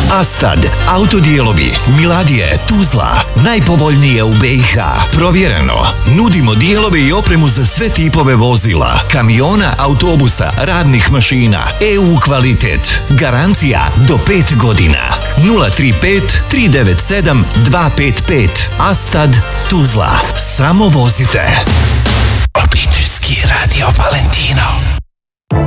Astad, autodijelovi, Miladije, Tuzla, najpovoljnije u BiH. Provjereno, nudimo dijelove i opremu za sve tipove vozila, kamiona, autobusa, radnih mašina. EU kvalitet, garancija do 5 godina. 035 397 255. Astad, Tuzla. Samo vozite. Obiteljski radio Valentino.